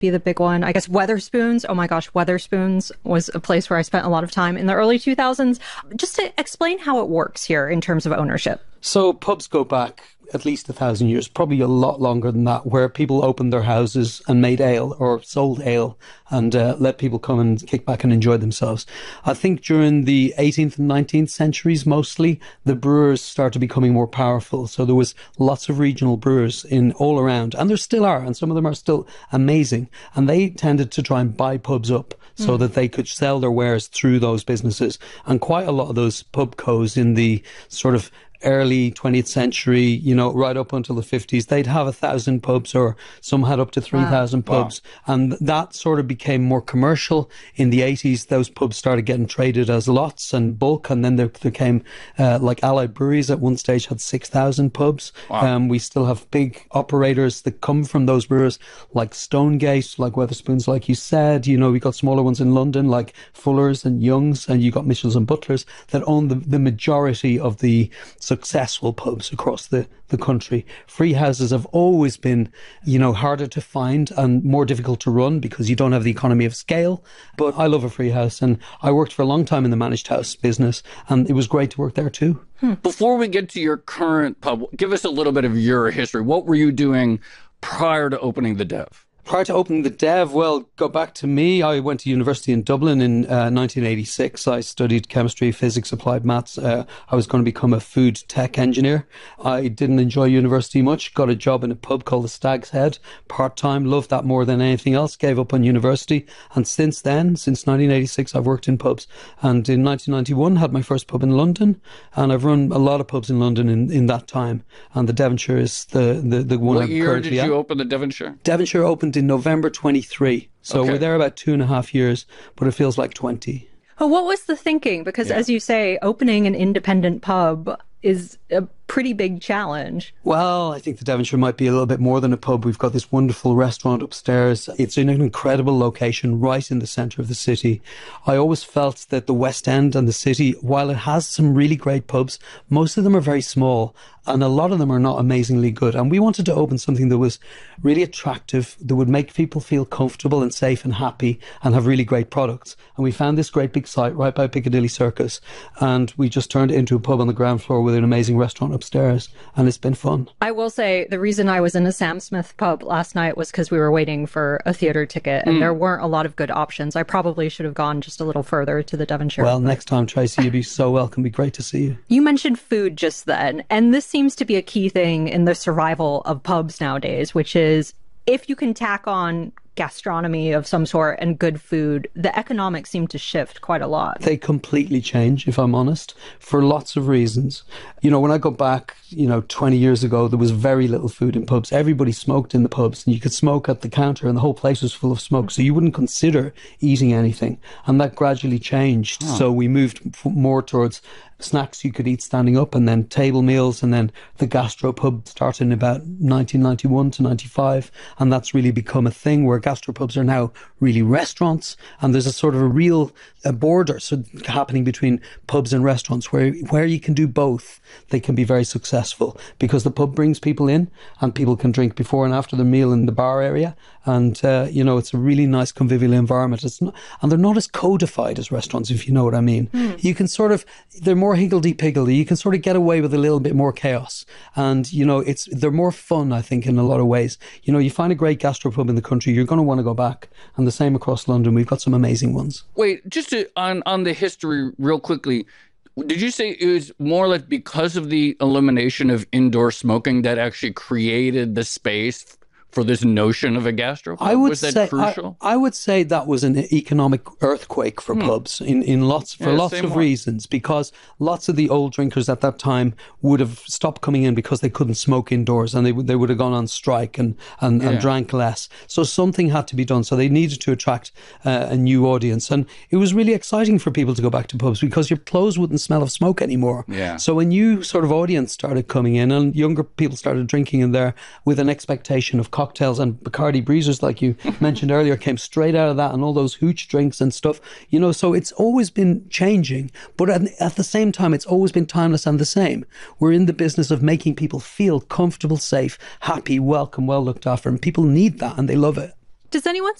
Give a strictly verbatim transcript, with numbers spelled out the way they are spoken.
be the big one. I guess Weatherspoons. Oh my gosh, Weatherspoons was a place where I spent a lot of time in the early two thousands. Just to explain how it works here in terms of ownership. So pubs go back at least a thousand years, probably a lot longer than that, where people opened their houses and made ale or sold ale and uh, let people come and kick back and enjoy themselves. I think during the eighteenth and nineteenth centuries, mostly, the brewers started becoming more powerful. So there was lots of regional brewers in all around, and there still are, and some of them are still amazing. And they tended to try and buy pubs up so mm. that they could sell their wares through those businesses. And quite a lot of those pub co's in the sort of early twentieth century, you know, right up until the fifties, they'd have a thousand pubs, or some had up to three thousand wow. pubs. Wow. And that sort of became more commercial. In the eighties, those pubs started getting traded as lots and bulk. And then there, there came, uh, like Allied Breweries at one stage had six thousand pubs. Wow. Um, we still have big operators that come from those brewers, like Stonegate, like Weatherspoons, like you said. You know, we got smaller ones in London, like Fuller's and Young's, and you got Mitchells and Butlers that own the, the majority of the successful pubs across the, the country. Free houses have always been, you know, harder to find and more difficult to run because you don't have the economy of scale. But I love a free house, and I worked for a long time in the managed house business, and it was great to work there too. Hmm. Before we get to your current pub, give us a little bit of your history. What were you doing prior to opening the Dev? Prior to opening the Dev, well, go back to me. I went to university in Dublin in uh, nineteen eighty-six. I studied chemistry, physics, applied maths. Uh, I was going to become a food tech engineer. I didn't enjoy university much. Got a job in a pub called the Stag's Head, part-time. Loved that more than anything else. Gave up on university. And since then, since nineteen eighty-six, I've worked in pubs. And in nineteen ninety-one, had my first pub in London. And I've run a lot of pubs in London in, in that time. And the Devonshire is the, the, the one what I'm year currently did you at. open the Devonshire? Devonshire opened in November twenty-three. So okay. we're there about two and a half years, but it feels like twenty. Oh, what was the thinking? Because yeah. as you say, opening an independent pub is a pretty big challenge. Well, I think the Devonshire might be a little bit more than a pub. We've got this wonderful restaurant upstairs. It's in an incredible location right in the centre of the city. I always felt that the West End and the city, while it has some really great pubs, most of them are very small and a lot of them are not amazingly good. And we wanted to open something that was really attractive, that would make people feel comfortable and safe and happy and have really great products. And we found this great big site right by Piccadilly Circus, and we just turned it into a pub on the ground floor with an amazing restaurant upstairs, and it's been fun. I will say the reason I was in a Sam Smith pub last night was because we were waiting for a theatre ticket, and mm. there weren't a lot of good options. I probably should have gone just a little further to the Devonshire. Well, next time, Tracy, you'd be so welcome. It'd be great to see you. You mentioned food just then, and this seems to be a key thing in the survival of pubs nowadays, which is if you can tack on gastronomy of some sort and good food, the economics seem to shift quite a lot. They completely change, if I'm honest, for lots of reasons. You know, when I go back, you know, twenty years ago, there was very little food in pubs. Everybody smoked in the pubs, and you could smoke at the counter, and the whole place was full of smoke. So you wouldn't consider eating anything. And that gradually changed. Huh. So we moved more towards snacks you could eat standing up, and then table meals, and then the gastropub started in about nineteen ninety-one to ninety-five, and that's really become a thing where gastropubs are now really restaurants, and there's a sort of a real a border so happening between pubs and restaurants where where you can do both. They can be very successful because the pub brings people in, and people can drink before and after the meal in the bar area, and uh, you know, it's a really nice convivial environment. It's not, and they're not as codified as restaurants, if you know what I mean. Mm. You can sort of, they're more higgledy-piggledy. You can sort of get away with a little bit more chaos, and you know, it's they're more fun, I think, in a lot of ways. You know, you find a great gastropub in the country, you're going to want to go back, and the same across London. We've got some amazing ones. Wait, just to, on on the history real quickly, did you say it was more or less because of the elimination of indoor smoking that actually created the space for this notion of a gastropub? I would was that say, crucial? I, I would say that was an economic earthquake for hmm. pubs in, in lots for yeah, lots of one. reasons, because lots of the old drinkers at that time would have stopped coming in because they couldn't smoke indoors, and they would they would have gone on strike and and, yeah. and drank less. So something had to be done. So they needed to attract uh, a new audience, and it was really exciting for people to go back to pubs because your clothes wouldn't smell of smoke anymore. Yeah. So a new sort of audience started coming in, and younger people started drinking in there with an expectation of cocktails, and Bacardi breezers, like you mentioned earlier, came straight out of that, and all those hooch drinks and stuff, you know. So it's always been changing, but at, at the same time, it's always been timeless and the same. We're in the business of making people feel comfortable, safe, happy, welcome, well looked after, and people need that, and they love it. Does anyone